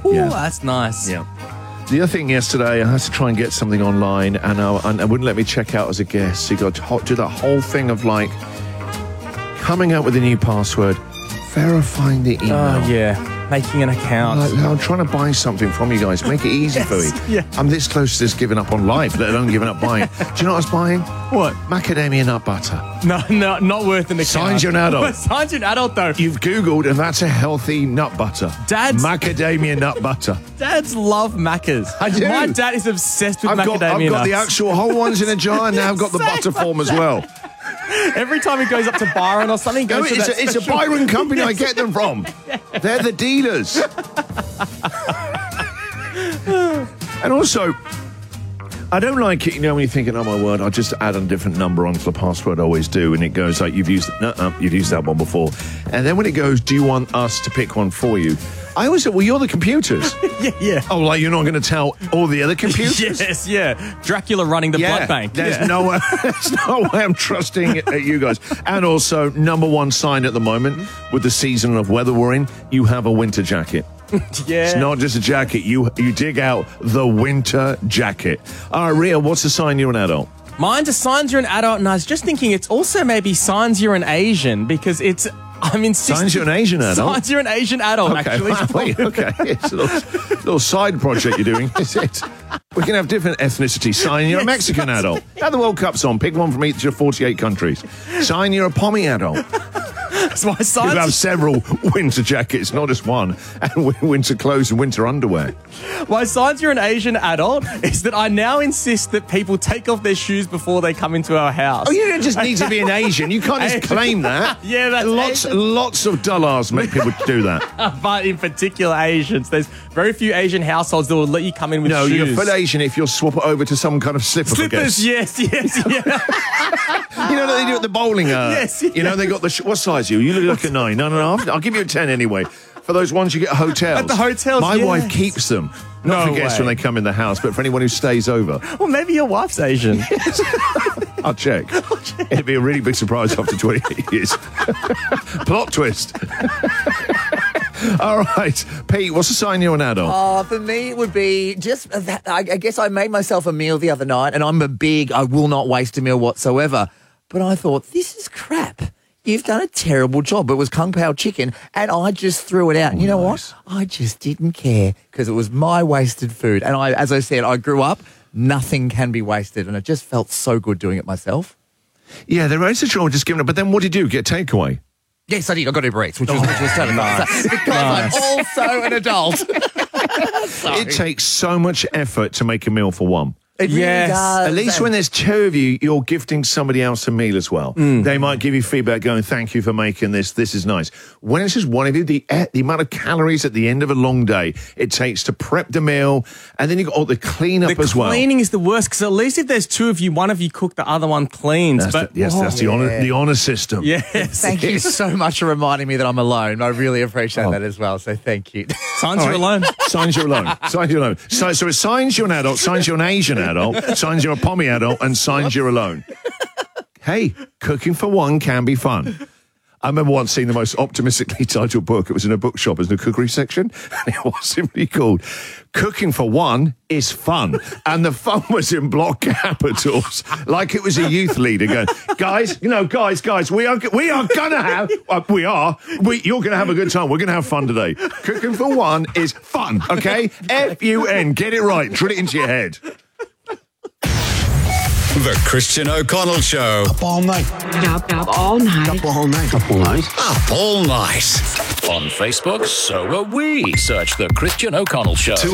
Yeah. That's nice. Yeah. The other thing yesterday, I had to try and get something online, and it wouldn't let me check out as a guest. So you got to do that whole thing of like coming up with a new password, verifying the email. Oh, yeah. Making an account. I'm trying to buy something from you guys. Make it easy for me. Yeah. I'm this close to just giving up on life, let alone giving up buying. Do you know what I was buying? What? Macadamia nut butter. No, not worth an account. Signs you're an adult. Signs you're an adult, though. You've Googled, and that's a healthy nut butter. Dad's- Macadamia nut butter. Dads love Maccas. I do. My dad is obsessed with I've got macadamia nuts. the actual whole ones in a jar, and now I've got the butter form as well. Every time he goes up to Byron or something, he No, goes to that it's a special- Byron company I get them from. They're the dealers. And also, I don't like it, you know, when you're thinking, oh my word, I'll just add a different number onto the password, I always do, and it goes like, you've used that one before. And then when it goes, do you want us to pick one for you? I always say, well, you're the computers. Yeah. Oh, like you're not going to tell all the other computers? Yes, yeah. Dracula running the blood bank. There's no way I'm trusting you guys. And also, number one sign at the moment, with the season of weather we're in, you have a winter jacket. Yeah. It's not just a jacket. You dig out the winter jacket. All right, Ria, what's the sign you're an adult? Mine's a signs you're an adult, and I was just thinking it's also maybe signs you're an Asian, because I'm insisting. Signs you're an Asian adult? Signs you're an Asian adult, actually. Wait, okay. It's a little side project you're doing, is it? We can have different ethnicity. Sign you're a Mexican adult. Now the World Cup's on. Pick one from each of 48 countries. Sign you're a pommy adult. So my You signs. have several winter jackets, not just one, and winter clothes and winter underwear. My signs you're an Asian adult is that I now insist that people take off their shoes before they come into our house. Oh, you don't just need to be an Asian. You can't just claim that. Yeah, that's lots of dullards make people do that. But in particular Asians, there's very few Asian households that will let you come in with No, shoes. you're full Asian if you'll swap it over to some kind of slipper. Slippers, yes, yeah. You know what they do at the bowling? Yes, You know, they got what size are you? You look like a 9. No. I'll give you a 10 anyway. For those ones you get at hotels. At the hotels, My yes. wife keeps them. Not No for guests way. when they come in the house, but for anyone who stays over. Well, maybe your wife's Asian. I'll check. It'd be a really big surprise after 28 years. Plot twist. All right. Pete, what's the sign you're an adult? For me, it would be just, I guess I made myself a meal the other night, and I will not waste a meal whatsoever. But I thought, this is crap. You've done a terrible job. It was Kung Pao chicken, and I just threw it out. And you know what? I just didn't care, because it was my wasted food. And as I said, I grew up, nothing can be wasted, and it just felt so good doing it myself. Yeah, there is a trouble just giving up. But then what did you do? Get takeaway? Yes, I did. I got Uber Eats, which was totally nice. Because I'm also an adult. It takes so much effort to make a meal for one. It really Yes. does. At least when there's two of you, you're gifting somebody else a meal as well. They might give you feedback going, thank you for making this. This is nice. When it's just one of you, the amount of calories at the end of a long day it takes to prep the meal, and then you've got all the cleanup as well. The cleaning is the worst, because at least if there's two of you, one of you cook, the other one cleans. That's the honor system. Yes. Thank you so much for reminding me that I'm alone. I really appreciate that as well, so thank you. Signs you're alone. Signs you're alone. Signs you're alone. So it signs you're an adult, signs you're an Asian adult, signs you're a pommy adult, and signs you're alone. Hey, cooking for one can be fun. I remember once seeing the most optimistically titled book. It was in a bookshop, it was in the cookery section, and it was simply called Cooking for One is Fun. And the fun was in block capitals, like it was a youth leader going, guys, we are going to have, you're going to have a good time. We're going to have fun today. Cooking for One is fun, okay? F-U-N, get it right, drill it into your head. The Christian O'Connell Show. Up all night. Up all night. Up all night. Up all night. Up all night. On Facebook, so are we. Search The Christian O'Connell Show.